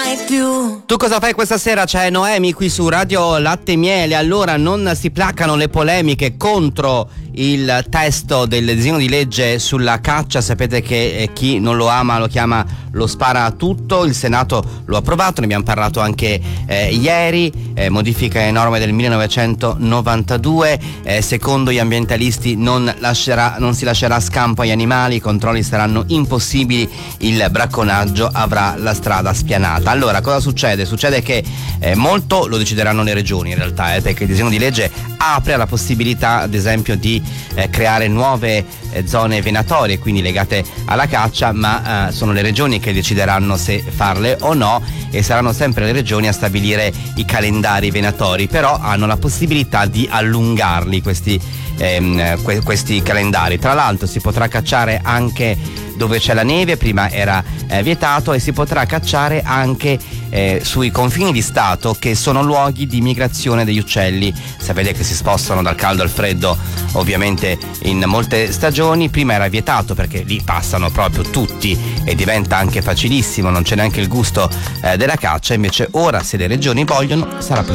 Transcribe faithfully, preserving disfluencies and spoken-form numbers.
mai più. Tu cosa fai questa sera? C'è Noemi qui su Radio Latte e Miele. Allora, non si placano le polemiche contro il testo del disegno di legge sulla caccia. Sapete che eh, chi non lo ama lo chiama lo spara a tutto. Il Senato lo ha approvato, ne abbiamo parlato anche eh, ieri. Eh, modifica le norme del millenovecentonovantadue. Eh, secondo gli ambientalisti non, lascerà, non si lascerà scampo agli animali, i controlli saranno impossibili, il bracconaggio avrà la strada spianata. Allora, cosa succede? Succede che eh, molto lo decideranno le regioni in realtà, eh, perché il disegno di legge apre alla possibilità, ad esempio, di eh, creare nuove eh, zone venatorie, quindi legate alla caccia, ma eh, sono le regioni che decideranno se farle o no, e saranno sempre le regioni a stabilire i calendari venatori, però hanno la possibilità di allungarli questi, ehm, que- questi calendari. Tra l'altro si potrà cacciare anche dove c'è la neve, prima era eh, vietato, e si potrà cacciare anche eh, sui confini di Stato, che sono luoghi di migrazione degli uccelli. Sapete che si spostano dal caldo al freddo ovviamente in molte stagioni. Prima era vietato perché lì passano proprio tutti e diventa anche facilissimo, non c'è neanche il gusto eh, della caccia. Invece ora, se le regioni vogliono, sarà